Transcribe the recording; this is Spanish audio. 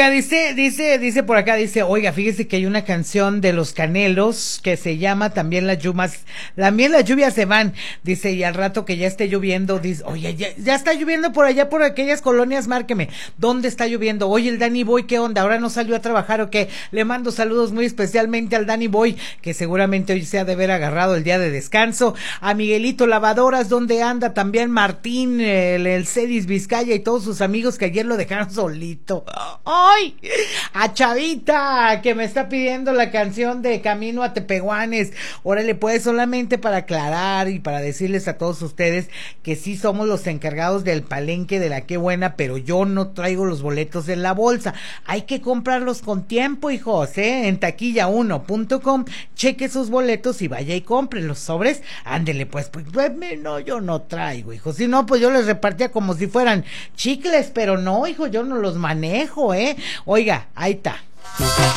Oiga, dice por acá, oiga, fíjese que hay una canción de Los Canelos que se llama También las lluvias se van, dice, y al rato que ya esté lloviendo, dice, oye, ya está lloviendo por allá, por aquellas colonias, márqueme, ¿dónde está lloviendo? Oye, el Danny Boy, ¿qué onda? ¿Ahora no salió a trabajar o qué? Le mando saludos muy especialmente al Danny Boy, que seguramente hoy se ha de haber agarrado el día de descanso, a Miguelito Lavadoras, ¿dónde anda? También Martín, el Cedis Vizcaya y todos sus amigos que ayer lo dejaron solito. ¡Ay! A Chavita, que me está pidiendo la canción de Camino a Tepehuanes. Órale, pues, solamente para aclarar y para decirles a todos ustedes que sí somos los encargados del palenque de la Qué Buena, pero yo no traigo los boletos en la bolsa. Hay que comprarlos con tiempo, hijos, en taquilla1.com. Cheque sus boletos y vaya y compre los sobres. Ándele, pues, no, yo no traigo, hijo. Si no, pues yo les repartía como si fueran chicles, pero no, hijo, yo no los manejo, Oiga, ahí está.